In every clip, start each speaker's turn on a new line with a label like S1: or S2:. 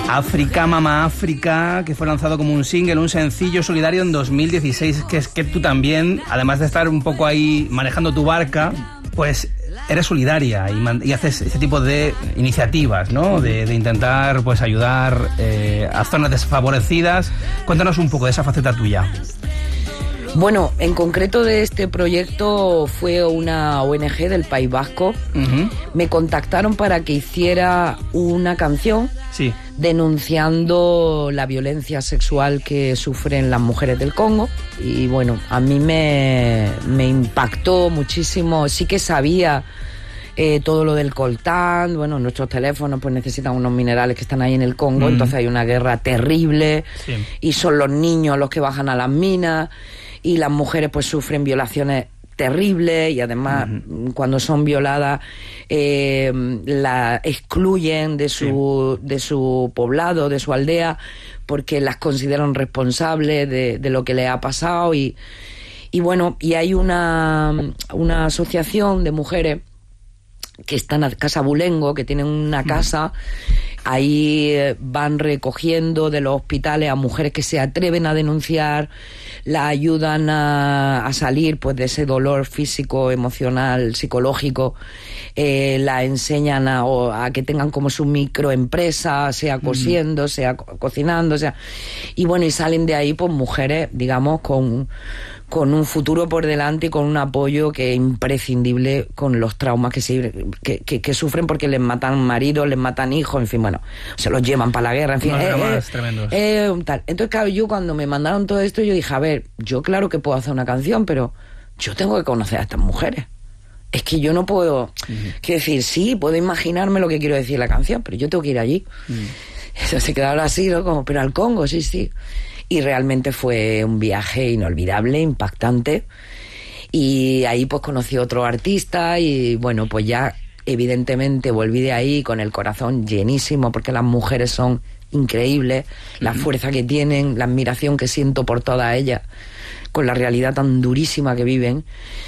S1: África, Mamá África, que fue lanzado como un single, un sencillo solidario en 2016, que es que tú también, además de estar un poco ahí manejando tu barca, pues eres solidaria y haces ese tipo de iniciativas, ¿no? De intentar pues ayudar a zonas desfavorecidas. Cuéntanos un poco de esa faceta tuya.
S2: Bueno, en concreto de este proyecto fue una ONG del País Vasco. Uh-huh. Me contactaron para que hiciera una canción denunciando la violencia sexual que sufren las mujeres del Congo. Y bueno, a mí me impactó muchísimo. Sí que sabía todo lo del coltán. Bueno, nuestros teléfonos pues necesitan unos minerales que están ahí en el Congo. Entonces hay una guerra terrible y son los niños los que bajan a las minas. Y las mujeres pues sufren violaciones terribles y además cuando son violadas la excluyen de su poblado, de su aldea, porque las consideran responsables de lo que les ha pasado y bueno, y hay una asociación de mujeres que están a Casa Bulengo, que tienen una casa. Ahí van recogiendo de los hospitales a mujeres que se atreven a denunciar, la ayudan a salir pues de ese dolor físico, emocional, psicológico, la enseñan a que tengan como su microempresa, sea cosiendo, sea cocinando, sea... Y bueno, y salen de ahí pues mujeres, digamos, con un futuro por delante y con un apoyo que es imprescindible con los traumas que sufren porque les matan maridos, les matan hijos, en fin, bueno, se los llevan para la guerra, en fin. Tal. Entonces, claro, yo cuando me mandaron todo esto, yo dije, a ver, yo claro que puedo hacer una canción, pero yo tengo que conocer a estas mujeres. Es que yo no puedo... Quiero decir, sí, puedo imaginarme lo que quiero decir la canción, pero yo tengo que ir allí. Eso se quedaron así, ¿no? Como, pero al Congo, sí. Y realmente fue un viaje inolvidable, impactante. Y ahí pues conocí a otro artista y bueno, pues ya evidentemente volví de ahí con el corazón llenísimo porque las mujeres son increíbles, la fuerza que tienen, la admiración que siento por todas ellas, con la realidad tan durísima que viven.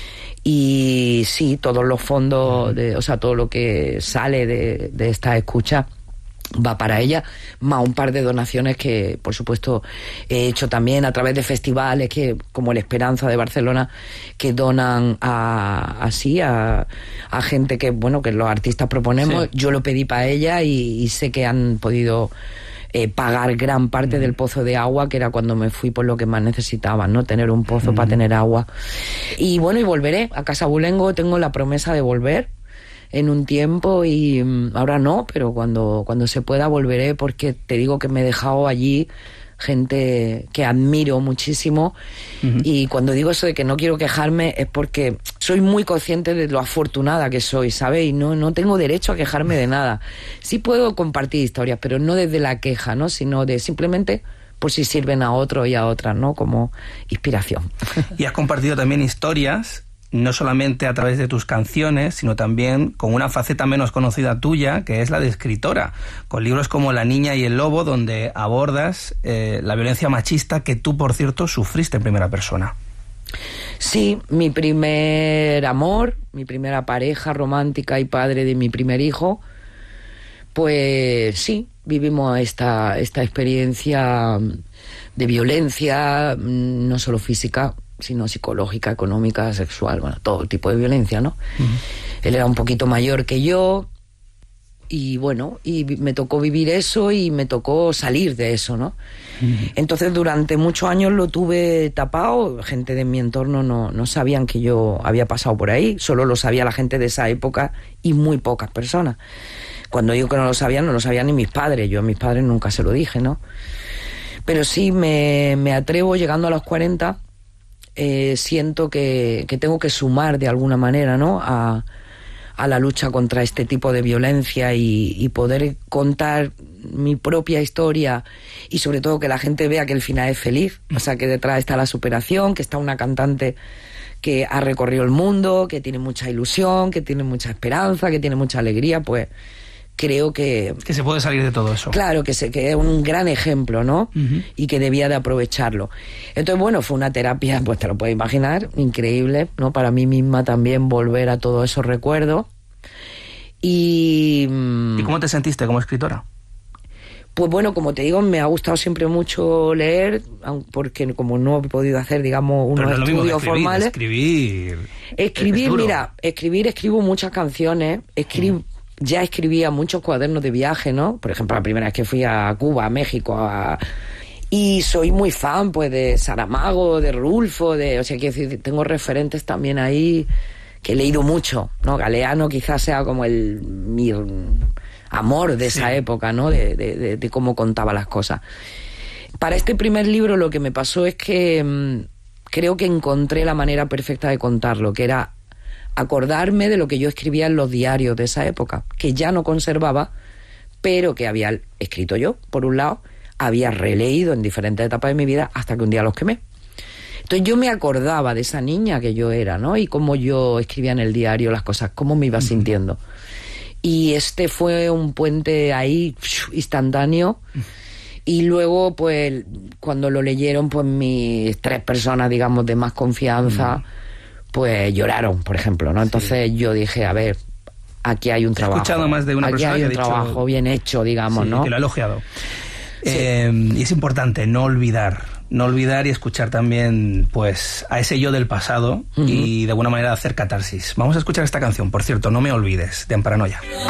S2: Y sí, todos los fondos, todo lo que sale de esta escucha va para ella, más un par de donaciones que, por supuesto, he hecho también a través de festivales que, como el Esperanza de Barcelona, que donan a gente que, bueno, que los artistas proponemos. Yo lo pedí para ella y sé que han podido pagar gran parte del pozo de agua, que era cuando me fui por lo que más necesitaba, ¿no? Tener un pozo para tener agua. Y bueno, y volveré a Casa Bulengo, tengo la promesa de volver en un tiempo y ahora no, pero cuando se pueda volveré porque te digo que me he dejado allí gente que admiro muchísimo y cuando digo eso de que no quiero quejarme es porque soy muy consciente de lo afortunada que soy, ¿sabes? Y no tengo derecho a quejarme de nada. Sí puedo compartir historias, pero no desde la queja, ¿no? Sino de simplemente por si sirven a otros y a otras, ¿no? Como inspiración.
S1: Y has compartido también historias no solamente a través de tus canciones, sino también con una faceta menos conocida tuya, que es la de escritora, con libros como La niña y el lobo, donde abordas la violencia machista que tú, por cierto, sufriste en primera persona.
S2: Sí, mi primer amor, mi primera pareja romántica y padre de mi primer hijo, pues sí, vivimos esta experiencia de violencia, no solo física, sino psicológica, económica, sexual, bueno, todo tipo de violencia, ¿no? Él era un poquito mayor que yo y bueno, y me tocó vivir eso y me tocó salir de eso, ¿no? Entonces durante muchos años lo tuve tapado, gente de mi entorno no sabían que yo había pasado por ahí, solo lo sabía la gente de esa época y muy pocas personas. Cuando digo que no lo sabían ni mis padres, yo a mis padres nunca se lo dije, ¿no? Pero sí me atrevo, llegando a los 40, siento que tengo que sumar de alguna manera, ¿no? a la lucha contra este tipo de violencia y poder contar mi propia historia y sobre todo que la gente vea que el final es feliz, o sea, que detrás está la superación, que está una cantante que ha recorrido el mundo, que tiene mucha ilusión, que tiene mucha esperanza, que tiene mucha alegría, pues creo que
S1: se puede salir de todo eso.
S2: Claro, que es un gran ejemplo, ¿no? Y que debía de aprovecharlo. Entonces, bueno, fue una terapia, pues te lo puedes imaginar, increíble, ¿no? Para mí misma también volver a todos esos recuerdos. ¿Y
S1: cómo te sentiste como escritora?
S2: Pues bueno, como te digo, me ha gustado siempre mucho leer, porque como no he podido hacer, digamos, unos estudios formales. Escribir, mira, escribo muchas canciones, ya escribía muchos cuadernos de viaje, ¿no? Por ejemplo, la primera vez que fui a Cuba, a México, y soy muy fan, pues, de Saramago, de Rulfo, o sea, quiero decir, tengo referentes también ahí que he leído mucho, ¿no? Galeano quizás sea como mi amor de esa época, ¿no? De cómo contaba las cosas. Para este primer libro lo que me pasó es que creo que encontré la manera perfecta de contarlo, que era acordarme de lo que yo escribía en los diarios de esa época, que ya no conservaba, pero que había escrito yo, por un lado, había releído en diferentes etapas de mi vida hasta que un día los quemé. Entonces yo me acordaba de esa niña que yo era, ¿no? Y cómo yo escribía en el diario las cosas, cómo me iba sintiendo. Y este fue un puente ahí instantáneo. Y luego, pues, cuando lo leyeron, pues mis 3 personas, digamos, de más confianza, pues lloraron, por ejemplo, ¿no? Entonces yo dije, a ver, aquí hay un trabajo.
S1: He escuchado más de una persona
S2: que ha
S1: dicho,
S2: trabajo bien hecho, digamos, ¿no?
S1: Que lo ha elogiado. Y es importante no olvidar y escuchar también, pues, a ese yo del pasado y de alguna manera hacer catarsis. Vamos a escuchar esta canción, por cierto, No me olvides, de Amparanoia.